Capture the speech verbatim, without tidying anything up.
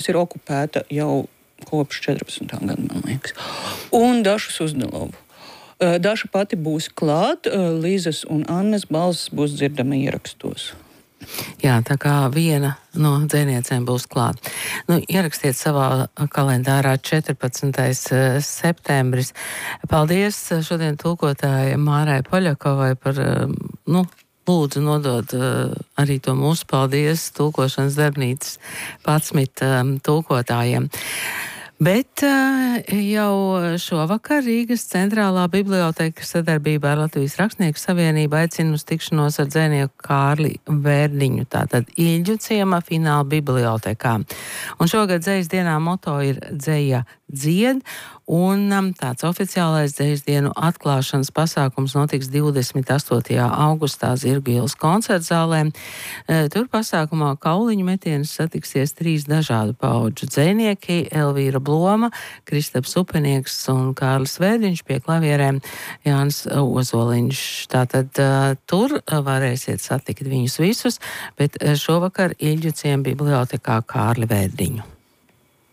kas ir okupēta jau kopš četrpadsmitā gada, man liekas. Un Dašu Suzdelovu. Daša pati būs klāt, Līzes un Annes balss būs dzirdama ierakstos. Jā, tā kā viena no dzēniecēm būs klāt. Nu, ierakstiet savā kalendārā četrpadsmitais septembris. Paldies šodien tulkotāji Mārai Poļakovai par, nu, lūdzu nodot arī to mūsu paldies tulkošanas darbnīcas padsmit tulkotājiem. Bet jau šovakar Rīgas centrālā biblioteka sadarbībā ar Latvijas Rakstnieku savienību aicina uz tikšanos ar dzēnieku Kārli Vērdiņu, tātad Ilģu ciema fināla bibliotekā. Un šogad dzejas dienā moto ir Dzeja dzied, un tāds oficiālais dzejas dienu atklāšanas pasākums notiks divdesmit astotajā augustā Zirgu ielas koncertzālē. Tur pasākumā kauliņu metienas satiksies trīs dažādu paudžu dzejnieki - Elvīra Bloma, Kristaps Upenieks un Kārlis Vērdiņš, pie klavierēm Jānis Ozoliņš. Tātad tur varēsiet satikt viņus visus, bet šovakar Ilģu ciema bibliotekā Kārli Vērdiņu.